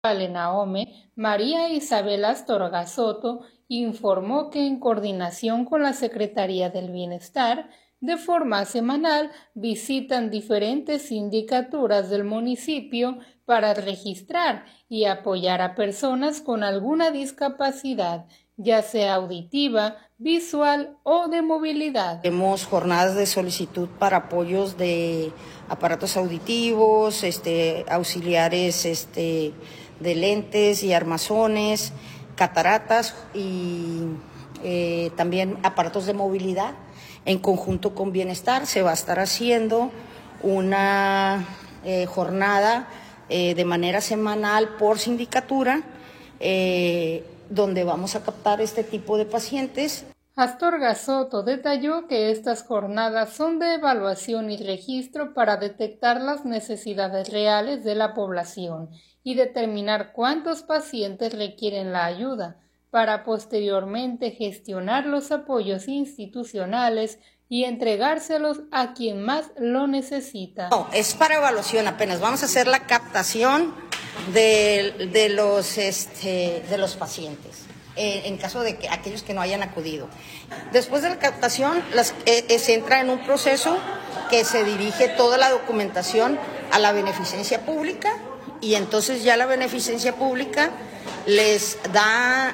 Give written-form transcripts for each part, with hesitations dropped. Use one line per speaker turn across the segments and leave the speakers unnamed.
Naome, María Isabel Astorga Soto, informó que en coordinación con la Secretaría del Bienestar, de forma semanal visitan diferentes sindicaturas del municipio para registrar y apoyar a personas con alguna discapacidad, ya sea auditiva, visual o de movilidad.
Tenemos jornadas de solicitud para apoyos de aparatos auditivos, auxiliares de lentes y armazones, cataratas y también aparatos de movilidad. En conjunto con Bienestar se va a estar haciendo una jornada de manera semanal por sindicatura, donde vamos a captar este tipo de pacientes.
Astorga Soto detalló que estas jornadas son de evaluación y registro para detectar las necesidades reales de la población y determinar cuántos pacientes requieren la ayuda, para posteriormente gestionar los apoyos institucionales y entregárselos a quien más lo necesita.
No, es para evaluación apenas. Vamos a hacer la captación de los pacientes, en caso de que aquellos que no hayan acudido. Después de la captación, se entra en un proceso que se dirige toda la documentación a la beneficencia pública, y entonces ya la beneficencia pública les da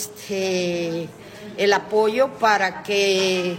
el apoyo para que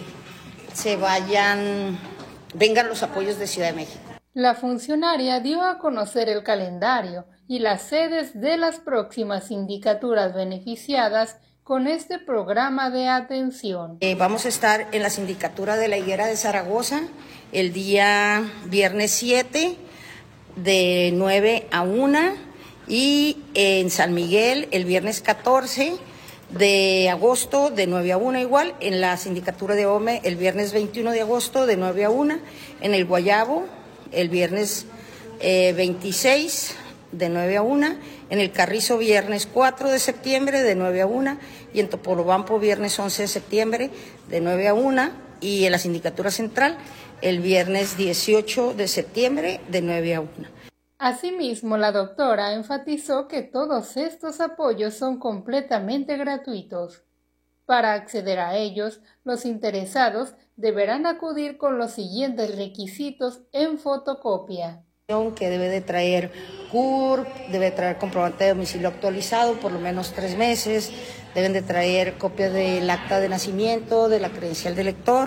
vengan los apoyos de Ciudad de México.
La funcionaria dio a conocer el calendario y las sedes de las próximas sindicaturas beneficiadas con este programa de atención.
Vamos a estar en la sindicatura de la Higuera de Zaragoza el día viernes 7 de 9 a 1 y en San Miguel el viernes 14 de agosto de 9 a 1 igual, en la sindicatura de OME el viernes 21 de agosto de 9 a 1, en el Guayabo el viernes 26 de 9 a 1, en el Carrizo viernes 4 de septiembre de 9 a 1 y en Topolobampo viernes 11 de septiembre de 9 a 1 y en la sindicatura central el viernes 18 de septiembre de 9 a 1.
Asimismo, la doctora enfatizó que todos estos apoyos son completamente gratuitos. Para acceder a ellos, los interesados deberán acudir con los siguientes requisitos en fotocopia.
Que debe de traer CURP, debe traer comprobante de domicilio actualizado por lo menos 3 meses, deben de traer copia del acta de nacimiento, de la credencial de lector.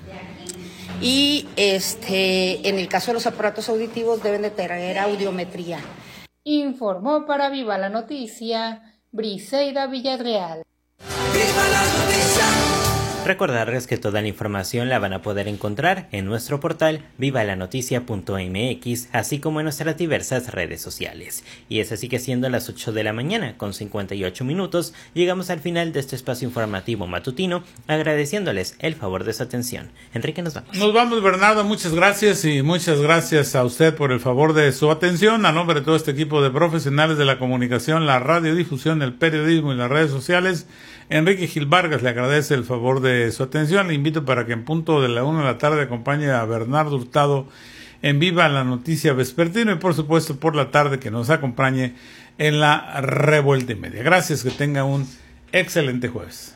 Y en el caso de los aparatos auditivos deben de traer audiometría.
Informó para Viva la Noticia, Briseida Villarreal.
¡Viva la noticia!
Recordarles que toda la información la van a poder encontrar en nuestro portal vivalanoticia.mx, así como en nuestras diversas redes sociales. Y es así que siendo las 8 de la mañana con 58 minutos, llegamos al final de este espacio informativo matutino, agradeciéndoles el favor de su atención. Enrique, nos vamos.
Nos vamos, Bernardo, muchas gracias y muchas gracias a usted por el favor de su atención. A nombre de todo este equipo de profesionales de la comunicación, la radiodifusión, el periodismo y las redes sociales, Enrique Gil Vargas le agradece el favor de su atención. Le invito para que en punto de la 1 de la tarde acompañe a Bernardo Hurtado en Viva la Noticia Vespertino y por supuesto por la tarde que nos acompañe en la Revuelta y Media. Gracias, que tenga un excelente jueves.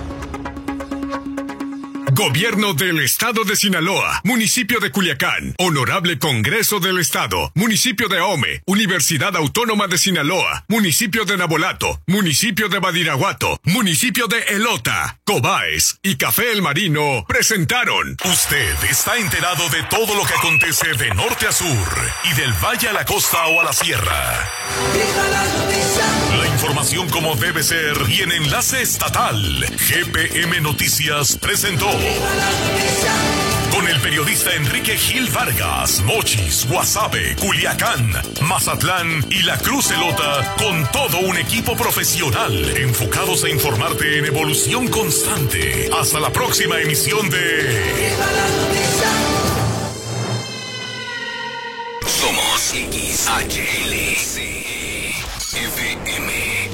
Gobierno del Estado de Sinaloa, Municipio de Culiacán, Honorable Congreso del Estado, Municipio de Ome, Universidad Autónoma de Sinaloa, Municipio de Nabolato, Municipio de Badiraguato, Municipio de Elota, Cobaes y Café El Marino presentaron. Usted está enterado de todo lo que acontece de norte a sur y del valle a la costa o a la sierra.
¡Viva la noticia!
La información como debe ser y en enlace estatal. GPM Noticias presentó. Con el periodista Enrique Gil Vargas, Mochis, Guasave, Culiacán, Mazatlán y La Cruz Elota, con todo un equipo profesional enfocados a informarte en evolución constante. Hasta la próxima emisión de Somos XHLC FM.